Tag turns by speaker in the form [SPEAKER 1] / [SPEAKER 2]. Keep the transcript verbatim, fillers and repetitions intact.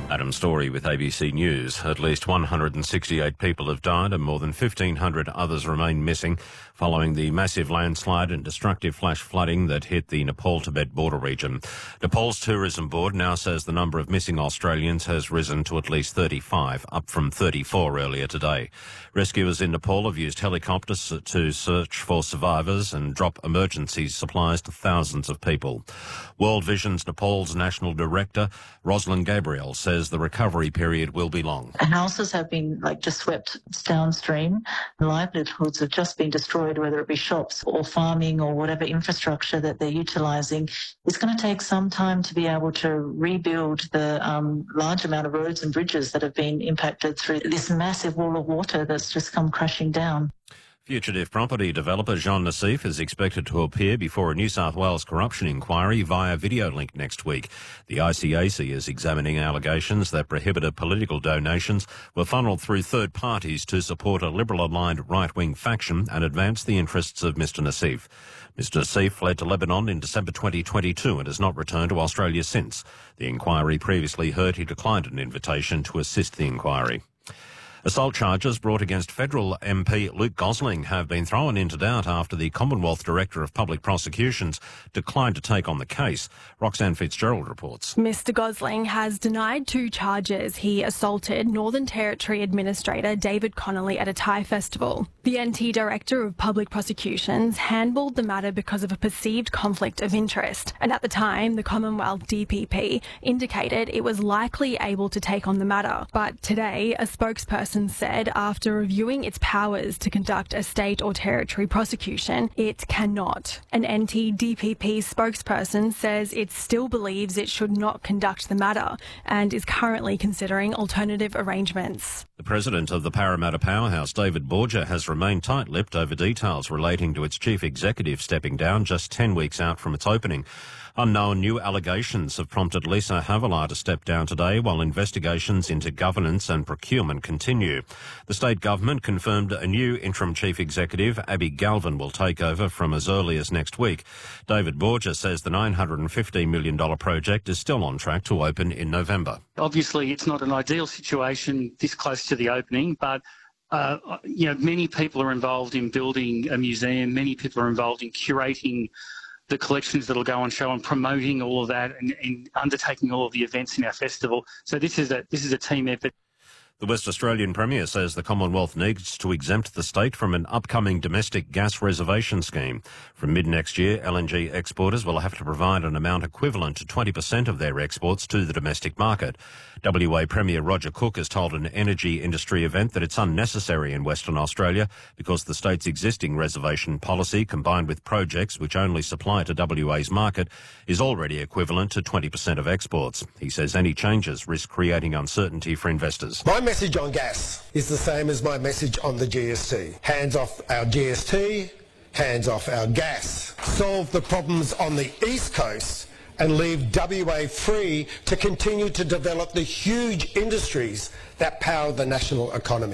[SPEAKER 1] Adam Story with A B C News. At least one hundred sixty-eight people have died and more than fifteen hundred others remain missing following the massive landslide and destructive flash flooding that hit the Nepal-Tibet border region. Nepal's tourism board now says the number of missing Australians has risen to at least thirty-five, up from thirty-four earlier today. Rescuers in Nepal have used helicopters to search for survivors and drop emergency supplies to thousands of people. World Vision's Nepal's national director, Rosalind Gabriel, says the recovery period will be long.
[SPEAKER 2] Houses have been like just swept downstream. Livelihoods have just been destroyed, whether it be shops or farming or whatever infrastructure that they're utilising. It's going to take some time to be able to rebuild the um, large amount of roads and bridges that have been impacted through this massive wall of water that's just come crashing down.
[SPEAKER 1] Fugitive property developer Jean Nassif is expected to appear before a New South Wales corruption inquiry via video link next week. The I C A C is examining allegations that prohibited political donations were funnelled through third parties to support a Liberal-aligned right-wing faction and advance the interests of Mister Nassif. Mister Nassif fled to Lebanon in December twenty twenty-two and has not returned to Australia since. The inquiry previously heard he declined an invitation to assist the inquiry. Assault charges brought against federal M P Luke Gosling have been thrown into doubt after the Commonwealth Director of Public Prosecutions declined to take on the case. Roxanne Fitzgerald reports.
[SPEAKER 3] Mister Gosling has denied two charges. He assaulted Northern Territory Administrator David Connolly at a Thai festival. The N T Director of Public Prosecutions handballed the matter because of a perceived conflict of interest, and at the time the Commonwealth D P P indicated it was likely able to take on the matter. But today a spokesperson said after reviewing its powers to conduct a state or territory prosecution, it cannot. An N T D P P spokesperson says it still believes it should not conduct the matter and is currently considering alternative arrangements.
[SPEAKER 1] The president of the Parramatta Powerhouse, David Borger, has remained tight-lipped over details relating to its chief executive stepping down just ten weeks out from its opening. Unknown new allegations have prompted Lisa Havilah to step down today while investigations into governance and procurement continue. The state government confirmed a new interim chief executive, Abby Galvin, will take over from as early as next week. David Borger says the nine hundred fifteen million dollars project is still on track to open in November.
[SPEAKER 4] Obviously, it's not an ideal situation this close to the opening, but Uh, you know, many people are involved in building a museum. Many people are involved in curating the collections that will go on show and promoting all of that and, and undertaking all of the events in our festival. So this is a this is a team effort.
[SPEAKER 1] The West Australian Premier says the Commonwealth needs to exempt the state from an upcoming domestic gas reservation scheme. From mid-next year, L N G exporters will have to provide an amount equivalent to twenty percent of their exports to the domestic market. W A Premier Roger Cook has told an energy industry event that it's unnecessary in Western Australia because the state's existing reservation policy, combined with projects which only supply to W A's market, is already equivalent to twenty percent of exports. He says any changes risk creating uncertainty for investors.
[SPEAKER 5] My message on gas is the same as my message on the G S T. Hands off our G S T, hands off our gas. Solve the problems on the East Coast and leave W A free to continue to develop the huge industries that power the national economy.